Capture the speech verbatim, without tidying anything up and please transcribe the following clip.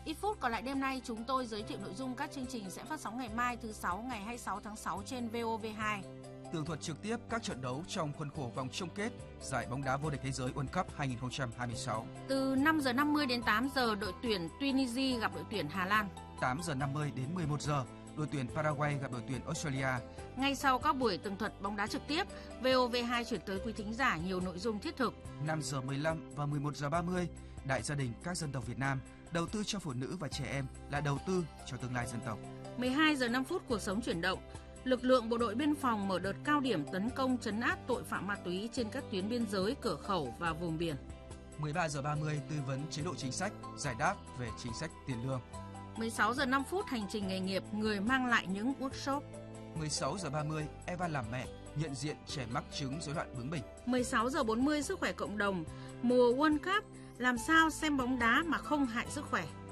Ít phút còn lại đêm nay, chúng tôi giới thiệu nội dung các chương trình sẽ phát sóng ngày mai thứ sáu ngày hai mươi sáu tháng sáu trên vê o vê hai. Tường thuật trực tiếp các trận đấu trong khuôn khổ vòng chung kết giải bóng đá vô địch thế giới World Cup hai không hai sáu. Từ năm giờ năm mươi đến tám giờ, đội tuyển Tunisia gặp đội tuyển Hà Lan. tám giờ năm mươi đến mười một giờ, đội tuyển Paraguay gặp đội tuyển Australia. Ngay sau các buổi tường thuật bóng đá trực tiếp, vê o vê hai chuyển tới quý thính giả nhiều nội dung thiết thực. năm giờ mười lăm và mười một giờ ba mươi, Đại gia đình các dân tộc Việt Nam, đầu tư cho phụ nữ và trẻ em là đầu tư cho tương lai dân tộc. mười hai giờ năm phút, cuộc sống chuyển động. Lực lượng bộ đội biên phòng mở đợt cao điểm tấn công trấn áp tội phạm ma túy trên các tuyến biên giới, cửa khẩu và vùng biển. mười ba giờ ba mươi, tư vấn chế độ chính sách, giải đáp về chính sách tiền lương. mười sáu giờ năm phút, hành trình nghề nghiệp, người mang lại những workshop. mười sáu giờ ba mươi, Eva làm mẹ, nhận diện trẻ mắc chứng rối loạn bướng bỉnh. mười sáu giờ bốn mươi, sức khỏe cộng đồng, mùa World Cup, làm sao xem bóng đá mà không hại sức khỏe.